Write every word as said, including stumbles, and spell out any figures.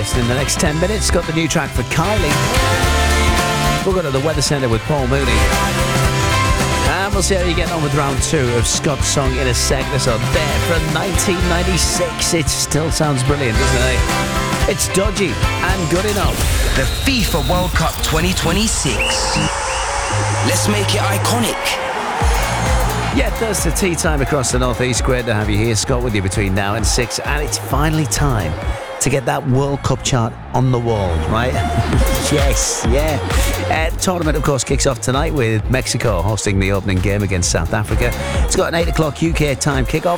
listening the next ten minutes. Got the new track for Kylie. We'll go to the Weather Centre with Paul Mooney. And we'll see how you get on with round two of Scott's song in a sec. This on there from nineteen ninety-six. It still sounds brilliant, doesn't it? It's Dodgy and Good Enough. The FIFA World Cup twenty twenty-six. Let's make it iconic. Yeah, Thursday tea time across the northeast. Great to have you here, Scott, with you between now and six. And it's finally time to get that World Cup chart on the wall, right? Yes, yeah. Uh, tournament, of course, kicks off tonight with Mexico hosting the opening game against South Africa. It's got an eight o'clock U K time kickoff.